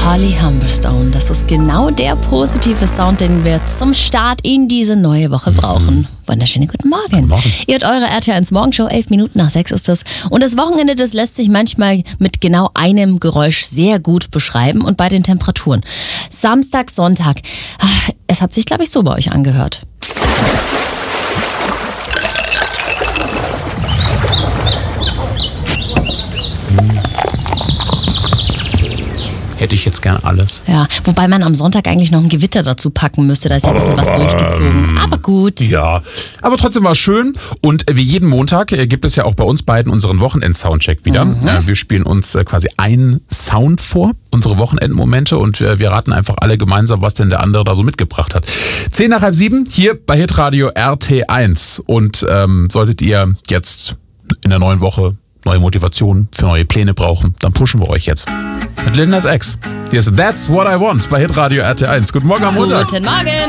Holly Humberstone. Das ist genau der positive Sound, den wir zum Start in diese neue Woche brauchen. Wunderschönen guten Morgen. Guten Morgen. Ihr hört eure RTL1 Morgenshow, 11 Minuten nach 6 ist es. Und das Wochenende, das lässt sich manchmal mit genau einem Geräusch sehr gut beschreiben und bei den Temperaturen. Samstag, Sonntag, es hat sich, glaube ich, so bei euch angehört. Hätte ich jetzt gern alles. Ja, wobei man am Sonntag eigentlich noch ein Gewitter dazu packen müsste. Da ist ja ein bisschen was durchgezogen. Aber gut. Ja, aber trotzdem war es schön. Und wie jeden Montag gibt es ja auch bei uns beiden unseren Wochenend-Soundcheck wieder. Wir spielen uns quasi einen Sound vor, unsere Wochenendmomente. Und wir raten einfach alle gemeinsam, was denn der andere da so mitgebracht hat. 10 nach halb 7 hier bei Hitradio RT1. Und solltet ihr jetzt in der neuen Woche neue Motivation für neue Pläne brauchen, dann pushen wir euch jetzt. Mit Lil Nas X. Hier ist That's What I Want bei Hitradio RT1. Guten Morgen am Montag. Guten Morgen.